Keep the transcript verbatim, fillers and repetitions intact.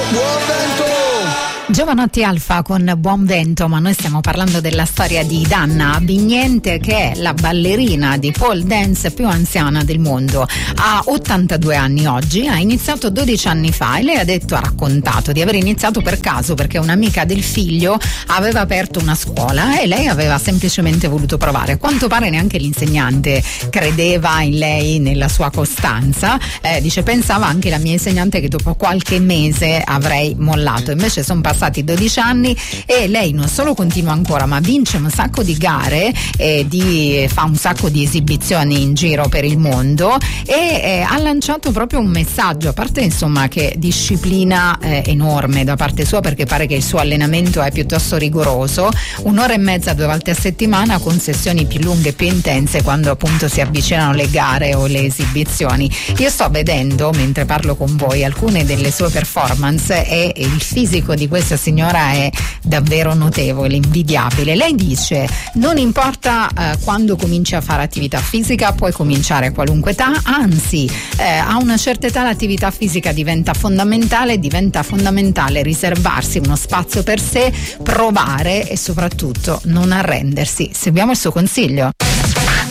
buon vento! Giovanotti Alfa con Buon Vento, ma noi stiamo parlando della storia di Danna Abbignente, che è la ballerina di pole dance più anziana del mondo. Ha ottantadue anni oggi, ha iniziato dodici anni fa e lei ha detto, ha raccontato di aver iniziato per caso perché un'amica del figlio aveva aperto una scuola e lei aveva semplicemente voluto provare. A quanto pare neanche l'insegnante credeva in lei, nella sua costanza, eh, dice pensava anche la mia insegnante che dopo qualche mese avrei mollato, invece sono passati dodici anni e lei non solo continua ancora ma vince un sacco di gare, eh, di, fa un sacco di esibizioni in giro per il mondo e eh, ha lanciato proprio un messaggio, a parte insomma che disciplina eh, enorme da parte sua, perché pare che il suo allenamento è piuttosto rigoroso, un'ora e mezza due volte a settimana con sessioni più lunghe e più intense quando appunto si avvicinano le gare o le esibizioni. Io sto vedendo mentre parlo con voi alcune delle sue performance e il fisico di questa signora è davvero notevole, invidiabile. Lei dice non importa eh, quando cominci a fare attività fisica, puoi cominciare a qualunque età, anzi eh, a una certa età l'attività fisica diventa fondamentale, diventa fondamentale riservarsi uno spazio per sé, provare e soprattutto non arrendersi. Seguiamo il suo consiglio.